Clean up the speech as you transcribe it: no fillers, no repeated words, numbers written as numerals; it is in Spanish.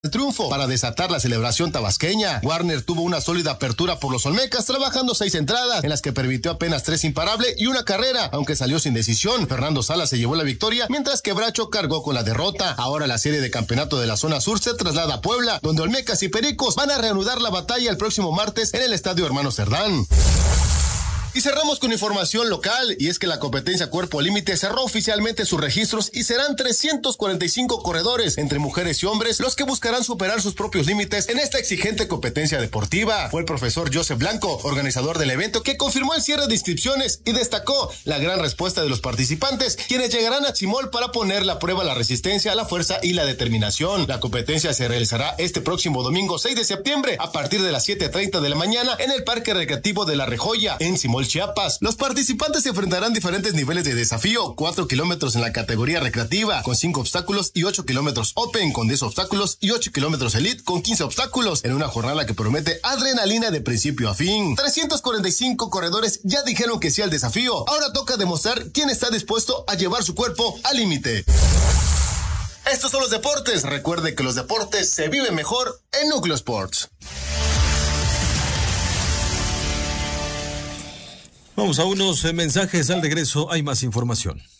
el triunfo para desatar la celebración tabasqueña. Warner tuvo una sólida apertura por los olmecas, trabajando 6 entradas, en las que permitió apenas 3 imparable y una carrera, aunque salió sin decisión. Fernando Salas se llevó la victoria, mientras que Bracho cargó con la derrota. Ahora la serie de campeonato de la zona sur se traslada a Puebla, donde olmecas y pericos van a reanudar la batalla el próximo martes en el Estadio Hermano Cerdán. Y cerramos con información local, y es que la competencia Cuerpo Límite cerró oficialmente sus registros y serán 345 corredores, entre mujeres y hombres, los que buscarán superar sus propios límites en esta exigente competencia deportiva. Fue el profesor Joseph Blanco, organizador del evento, que confirmó el cierre de inscripciones y destacó la gran respuesta de los participantes, quienes llegarán a Chimol para poner a prueba la resistencia, la fuerza y la determinación. La competencia se realizará este próximo domingo 6 de septiembre a partir de las 7:30 de la mañana en el Parque Recreativo de La Rejoya, en Chimol, Chiapas. Los participantes se enfrentarán diferentes niveles de desafío: 4 kilómetros en la categoría recreativa con 5 obstáculos y 8 kilómetros open con 10 obstáculos y 8 kilómetros elite con 15 obstáculos, en una jornada que promete adrenalina de principio a fin. 345 corredores ya dijeron que sí al desafío. Ahora toca demostrar quién está dispuesto a llevar su cuerpo al límite. Estos son los deportes. Recuerde que los deportes se viven mejor en Núcleo Sports. Vamos a unos mensajes. Al regreso hay más información.